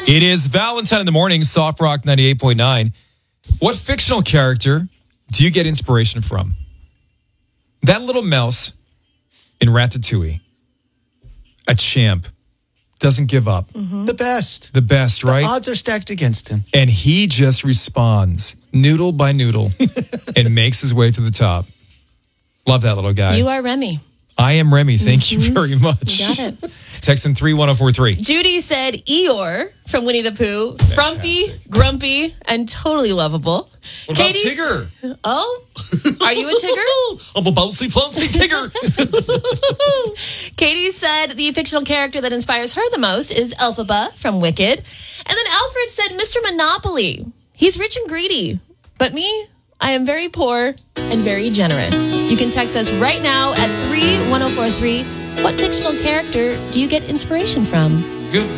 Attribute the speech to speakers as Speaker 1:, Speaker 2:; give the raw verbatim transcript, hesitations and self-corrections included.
Speaker 1: It is Valentine in the morning, Soft Rock ninety-eight point nine. What fictional character do you get inspiration from? That little mouse in Ratatouille, a champ, doesn't give up.
Speaker 2: Mm-hmm. The best.
Speaker 1: The best, right?
Speaker 2: The odds are stacked against him.
Speaker 1: And he just responds noodle by noodle and makes his way to the top. Love that little guy.
Speaker 3: You are Remy.
Speaker 1: I am Remy. Thank
Speaker 3: Mm-hmm.
Speaker 1: you very much.
Speaker 3: You got it.
Speaker 1: Text in three one zero four three.
Speaker 3: Judy said Eeyore from Winnie the Pooh.
Speaker 1: Fantastic.
Speaker 3: Frumpy, grumpy, and totally lovable.
Speaker 1: What
Speaker 3: Katie's-
Speaker 1: about Tigger?
Speaker 3: Oh, are you a Tigger?
Speaker 1: I'm a bouncy, flouncy Tigger.
Speaker 3: Katie said the fictional character that inspires her the most is Elphaba from Wicked. And then Alfred said Mister Monopoly. He's rich and greedy. But me, I am very poor and very generous. You can text us right now at three one zero four three. What fictional character do you get inspiration from?
Speaker 1: Good